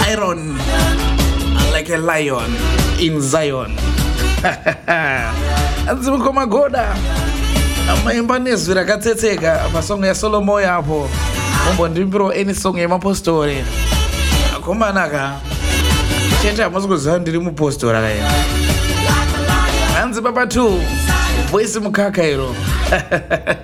iron like a lion in Zion. Anzi mukoma goda amaimba nezwi rakatsetseka pasong ya Solomo yapo mombo ndimbiro any song yemapostori akomanaka chete amukuziva ndiri mupostora kaya anzi baba 2 voice mukaka iro